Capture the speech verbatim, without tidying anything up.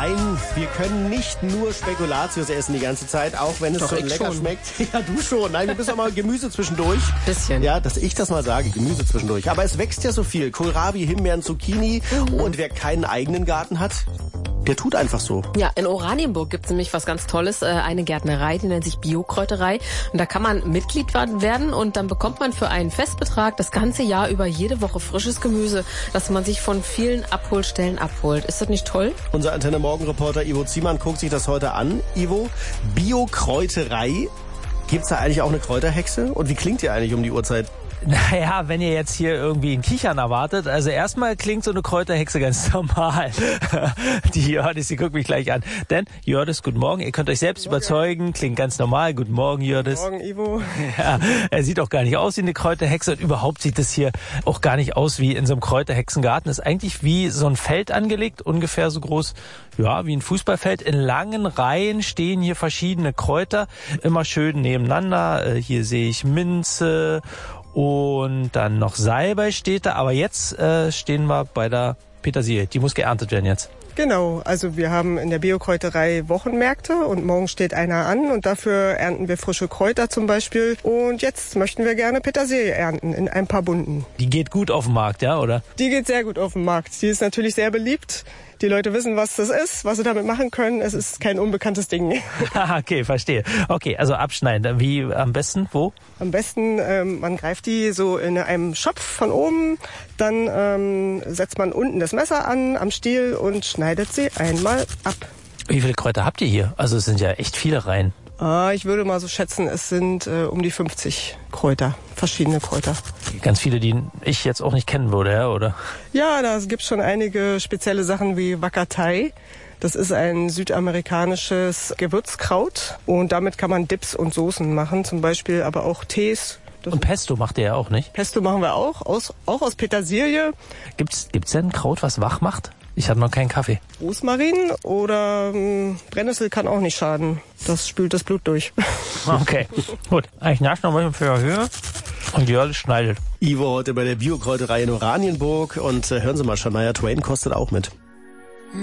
Nein, wir können nicht nur Spekulatius essen die ganze Zeit, auch wenn es Doch, so ich lecker schon. schmeckt. Ja, du schon. Nein, wir müssen auch mal Gemüse zwischendurch. Bisschen. Ja, dass ich das mal sage, Gemüse zwischendurch. Aber es wächst ja so viel. Kohlrabi, Himbeeren, Zucchini. Und wer keinen eigenen Garten hat, der tut einfach so. Ja, in Oranienburg gibt's nämlich was ganz Tolles, äh, eine Gärtnerei, die nennt sich Biokräuterei. Und da kann man Mitglied werden und dann bekommt man für einen Festbetrag das ganze Jahr über jede Woche frisches Gemüse, das man sich von vielen Abholstellen abholt. Ist das nicht toll? Unser Antenne Morgen Reporter Ivo Ziemann guckt sich das heute an. Ivo, Biokräuterei. Gibt's da eigentlich auch eine Kräuterhexe? Und wie klingt die eigentlich um die Uhrzeit? Naja, wenn ihr jetzt hier irgendwie ein Kichern erwartet, also erstmal klingt so eine Kräuterhexe ganz normal. Die Jördis, die guckt mich gleich an. Denn, Jördis, guten Morgen, ihr könnt euch selbst Morgen. überzeugen, klingt ganz normal. Guten Morgen, Jördis. Guten Morgen, Ivo. Ja, er sieht auch gar nicht aus wie eine Kräuterhexe und überhaupt sieht es hier auch gar nicht aus wie in so einem Kräuterhexengarten. Ist eigentlich wie so ein Feld angelegt, ungefähr so groß, ja, wie ein Fußballfeld. In langen Reihen stehen hier verschiedene Kräuter, immer schön nebeneinander. Hier sehe ich Minze und dann noch Salbei steht da. Aber jetzt äh, stehen wir bei der Petersilie. Die muss geerntet werden jetzt. Genau, also wir haben in der Biokräuterei Wochenmärkte und morgen steht einer an und dafür ernten wir frische Kräuter zum Beispiel. Und jetzt möchten wir gerne Petersilie ernten in ein paar Bunden. Die geht gut auf den Markt, ja, oder? Die geht sehr gut auf den Markt. Die ist natürlich sehr beliebt. Die Leute wissen, was das ist, was sie damit machen können. Es ist kein unbekanntes Ding. Okay, verstehe. Okay, also abschneiden. Wie am besten? Wo? Am besten, ähm, man greift die so in einem Schopf von oben, dann ähm, setzt man unten das Messer an am Stiel und schneidet sie einmal ab. Wie viele Kräuter habt ihr hier? Also es sind ja echt viele Reihen. Ah, ich würde mal so schätzen, es sind äh, um die fünfzig Kräuter, verschiedene Kräuter. Ganz viele, die ich jetzt auch nicht kennen würde, ja, oder? Ja, da gibt's schon einige spezielle Sachen wie Wakatai. Das ist ein südamerikanisches Gewürzkraut und damit kann man Dips und Soßen machen, zum Beispiel aber auch Tees. Das Und Pesto macht ihr ja auch, nicht? Pesto machen wir auch, aus, auch aus Petersilie. Gibt's, gibt's denn ein Kraut, was wach macht? Ich hatte noch keinen Kaffee. Rosmarin oder ähm, Brennnessel kann auch nicht schaden. Das spült das Blut durch. Okay, gut. Ich nasche noch mal für Höhe und Jörl schneidet. Ivo heute bei der Biokräuterei in Oranienburg. Und äh, hören Sie mal, Shania Twain kostet auch mit.